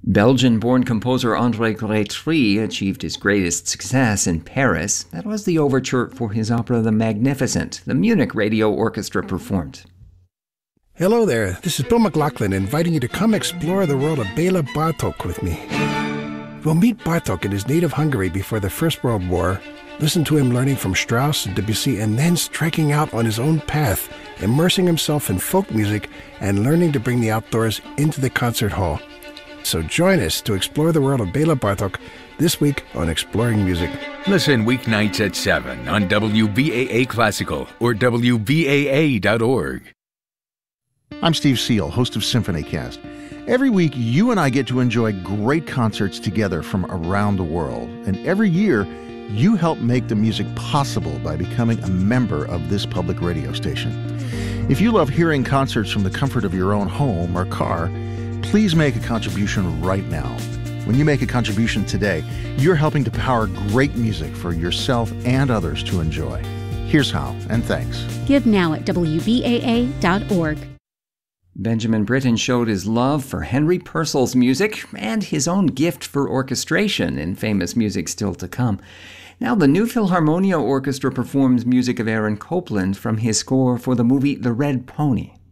Belgian-born composer André Grétry achieved his greatest success in Paris. That was the overture for his opera The Magnificent. The Munich Radio Orchestra performed. Hello there, this is Bill McLaughlin inviting you to come explore the world of Bela Bartok with me. We'll meet Bartok in his native Hungary before the First World War, listen to him learning from Strauss and Debussy, and then striking out on his own path, immersing himself in folk music and learning to bring the outdoors into the concert hall. So join us to explore the world of Bela Bartok this week on Exploring Music. Listen weeknights at 7 on WBAA Classical or WBAA.org. I'm Steve Seal, host of SymphonyCast. Every week, you and I get to enjoy great concerts together from around the world. And every year, you help make the music possible by becoming a member of this public radio station. If you love hearing concerts from the comfort of your own home or car, please make a contribution right now. When you make a contribution today, you're helping to power great music for yourself and others to enjoy. Here's how, and thanks. Give now at WBAA.org. Benjamin Britten showed his love for Henry Purcell's music and his own gift for orchestration in famous music still to come. Now the New Philharmonia Orchestra performs music of Aaron Copland from his score for the movie The Red Pony.